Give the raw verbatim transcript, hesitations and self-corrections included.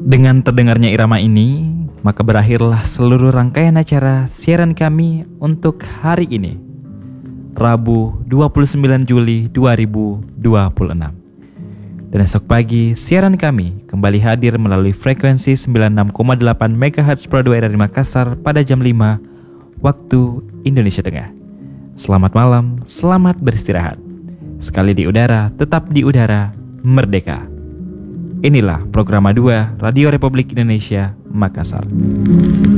Dengan terdengarnya irama ini, maka berakhirlah seluruh rangkaian acara siaran kami untuk hari ini, Rabu dua puluh sembilan Juli dua ribu dua puluh enam. Dan esok pagi siaran kami kembali hadir melalui frekuensi sembilan puluh enam koma delapan megahertz per dua dari Makassar pada jam lima waktu Indonesia Tengah. Selamat malam, selamat beristirahat. Sekali di udara, tetap di udara, merdeka. Inilah program dua Radio Republik Indonesia Makassar.